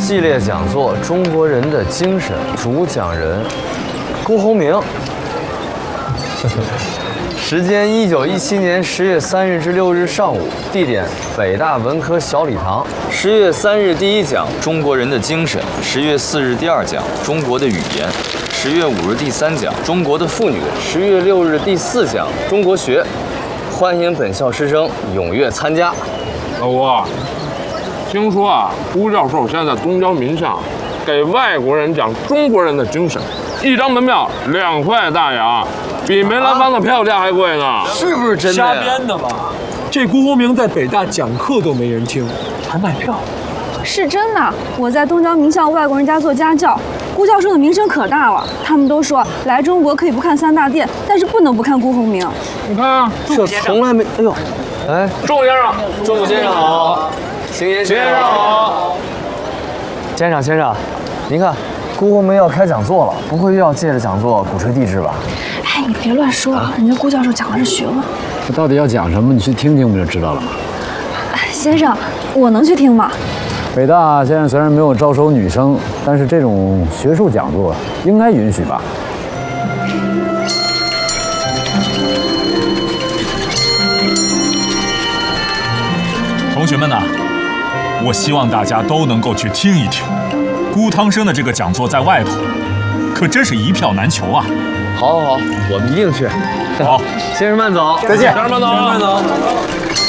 系列讲座《中国人的精神》，主讲人辜鸿铭。时间1917年10月3日至6日上午，地点北大文科小礼堂。10月3日第一讲《中国人的精神》，10月4日第二讲《中国的语言》，10月5日第三讲《中国的妇女》，10月6日第四讲《中国学》。欢迎本校师生踊跃参加。 老吴，听说啊，辜教授现在在东交民校给外国人讲中国人的精神，一张门票2块大洋。比梅兰芳的票价还贵呢， 是不是真的？ 瞎编的吧？这辜鸿铭在北大讲课都没人听，还卖票？ 是真的。我在东交名校外国人家做家教，辜教授的名声可大了。他们都说来中国可以不看3大殿，但是不能不看辜鸿铭。 你看， 这从来没……哎呦，哎， 仲先生， 仲先生好，邢先生好，先生，您看，辜鸿铭要开讲座了，不会又要借着讲座鼓吹帝制吧？ 哎，你别乱说，人家辜教授讲的是学问。 他到底要讲什么？你去听听不就知道了吗？ 先生，我能去听吗？ 北大现在虽然没有招收女生，但是这种学术讲座应该允许吧？ 同学们呐，我希望大家都能够去听一听。辜汤生的这个讲座在外头，可真是一票难求啊！ 好，我们一定去。 好， 先生慢走， 再见，先生慢走。